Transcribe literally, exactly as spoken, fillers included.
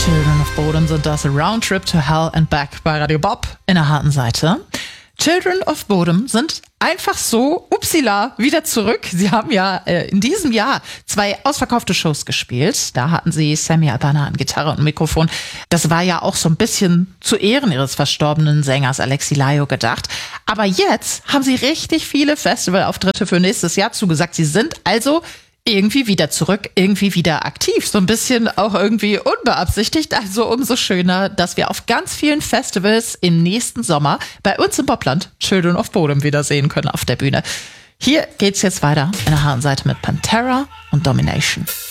Children of Bodom sind das Roundtrip to Hell and Back bei Radio Bob in der harten Seite. Children of Bodom sind einfach so, upsila, wieder zurück. Sie haben ja äh, in diesem Jahr zwei ausverkaufte Shows gespielt. Da hatten sie Sammy Albanna an Gitarre und Mikrofon. Das war ja auch so ein bisschen zu Ehren ihres verstorbenen Sängers Alexi Laio gedacht. Aber jetzt haben sie richtig viele Festivalauftritte für nächstes Jahr zugesagt. Sie sind also irgendwie wieder zurück, irgendwie wieder aktiv. So ein bisschen auch irgendwie unbeabsichtigt. Also umso schöner, dass wir auf ganz vielen Festivals im nächsten Sommer bei uns im Popland Children of Bodom wiedersehen können auf der Bühne. Hier geht's jetzt weiter in der harten Seite mit Pantera und Domination.